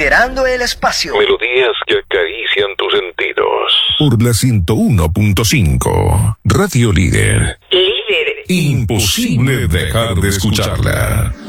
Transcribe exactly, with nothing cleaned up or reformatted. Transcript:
liberando el espacio. Melodías que acarician tus sentidos. Por la ciento uno punto cinco, Radio Líder. Líder. Imposible dejar de escucharla.